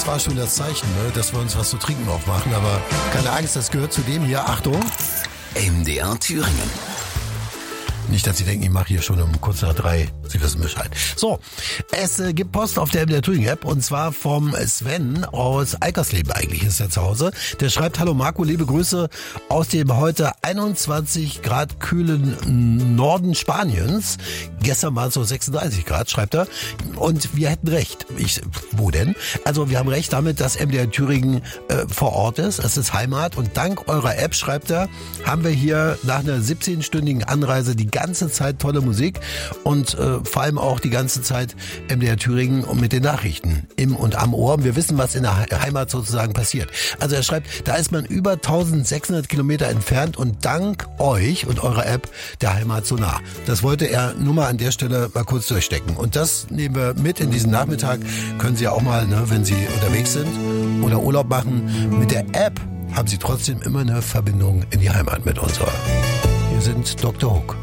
Das war schon das Zeichen, ne, dass wir uns was zu trinken aufmachen. Aber keine Angst, das gehört zu dem hier. Achtung. MDR Thüringen. Nicht, dass Sie denken, ich mache hier schon um kurz nach 3. Sie wissen Bescheid. So, es gibt Post auf der MDR Thüringen App und zwar vom Sven aus Eickersleben. Eigentlich ist er zu Hause. Der schreibt: Hallo Marco, liebe Grüße aus dem heute 21 Grad kühlen Norden Spaniens. Gestern waren es so 36 Grad, schreibt er. Und wir hätten recht. Wo denn? Also wir haben recht damit, dass MDR Thüringen vor Ort ist. Es ist Heimat und dank eurer App, schreibt er, haben wir hier nach einer 17-stündigen Anreise die ganze Zeit tolle Musik und vor allem auch die ganze Zeit MDR Thüringen und mit den Nachrichten im und am Ohr. Und wir wissen, was in der Heimat sozusagen passiert. Also er schreibt, da ist man über 1600 Kilometer entfernt und dank euch und eurer App der Heimat so nah. Das wollte er nur mal an der Stelle mal kurz durchstecken. Und das nehmen wir mit in diesen Nachmittag. Können Sie ja auch mal, ne, wenn Sie unterwegs sind oder Urlaub machen, mit der App haben Sie trotzdem immer eine Verbindung in die Heimat mit uns. Wir sind Dr. Hook.